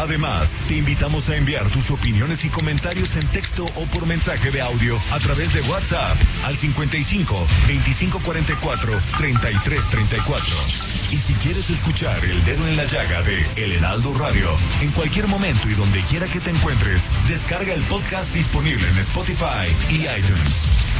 Además, te invitamos a enviar tus opiniones y comentarios en texto o por mensaje de audio a través de WhatsApp al 55 2544 3334. Y si quieres escuchar El Dedo en la Llaga de El Heraldo Radio, en cualquier momento y donde quiera que te encuentres, descarga el podcast disponible en Spotify y iTunes.